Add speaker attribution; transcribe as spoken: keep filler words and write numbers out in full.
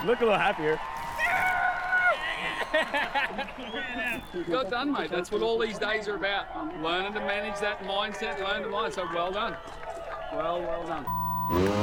Speaker 1: look a little happier.
Speaker 2: Got done, mate. That's what all these days are about. Learning to manage that mindset, learn to mind. So well done. Well, well done.